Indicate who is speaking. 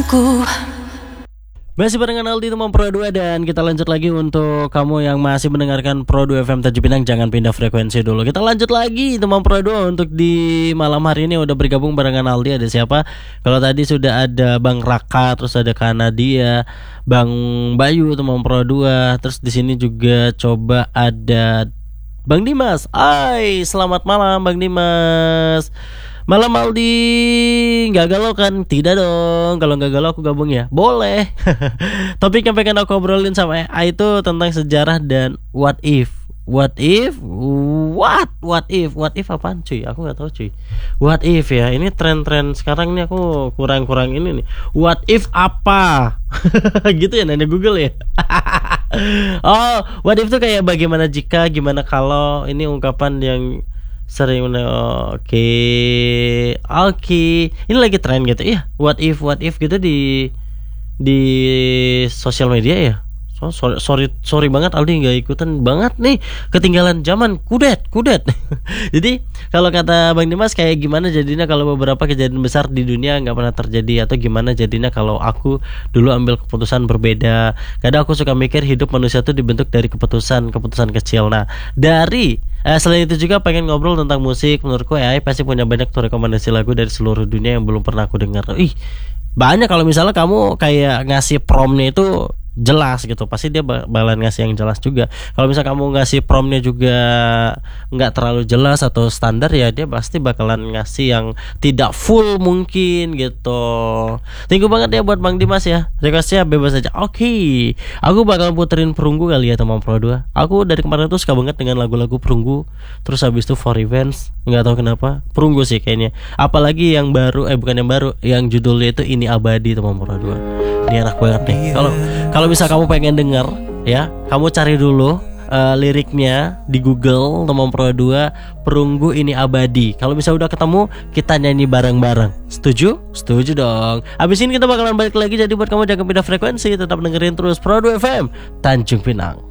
Speaker 1: aku.
Speaker 2: Masih barengan Aldi teman Pro 2 dan kita lanjut lagi untuk kamu yang masih mendengarkan Pro 2 FM Tanjung Pinang, jangan pindah frekuensi dulu. Kita lanjut lagi teman Pro 2 untuk di malam hari ini udah bergabung barengan Aldi. Ada siapa? Kalau tadi sudah ada Bang Raka, terus ada Kanadia, Bang Bayu teman Pro 2. Terus di sini juga coba ada Bang Dimas. Selamat malam Bang Dimas. Malam Aldi, nggak galau kan? Tidak dong, kalau nggak galau aku gabung ya, boleh. Topik yang pengen aku obrolin sama itu tentang sejarah dan what if. What if apaan cuy? Aku nggak tahu cuy. What if ya, ini tren-tren sekarang nih aku kurang ini nih. What if apa? Gitu ya nanya Google ya. Oh, what if tuh kayak bagaimana jika, gimana kalau, ini ungkapan yang sering oke. Ini lagi tren gitu ya. What if gitu di sosial media ya. Sorry banget Aldi nggak ikutan banget nih, ketinggalan zaman, kudet. Jadi kalau kata Bang Dimas kayak gimana jadinya kalau beberapa kejadian besar di dunia nggak pernah terjadi, atau gimana jadinya kalau aku dulu ambil keputusan berbeda. Kadang aku suka mikir hidup manusia itu dibentuk dari keputusan kecil. Nah selain itu juga pengen ngobrol tentang musik. Menurutku AI pasti punya banyak tuh rekomendasi lagu dari seluruh dunia yang belum pernah aku dengar. Banyak kalau misalnya kamu kayak ngasih promptnya itu jelas gitu, pasti dia bakalan ngasih yang jelas juga. Kalau misalnya kamu ngasih promptnya juga nggak terlalu jelas atau standar, ya dia pasti bakalan ngasih yang tidak full mungkin gitu. Thank you banget ya buat Bang Dimas ya, requestnya bebas aja. Oke, aku bakal puterin Perunggu kali ya teman Pro 2. Aku dari kemarin tuh suka banget dengan lagu-lagu Perunggu. Terus habis itu For Revenge, nggak tahu kenapa Perunggu sih kayaknya. Apalagi yang baru, bukan yang baru, yang judulnya itu Ini Abadi teman Pro 2. Ini enak banget nih. Kalau bisa kamu pengen denger ya, kamu cari dulu liriknya di Google teman Pro 2, Perunggu Ini Abadi. Kalau bisa udah ketemu, kita nyanyi bareng-bareng. Setuju? Setuju dong. Abis ini kita bakalan balik lagi. Jadi buat kamu jangan pindah frekuensi, tetap dengerin terus Pro 2 FM Tanjung Pinang.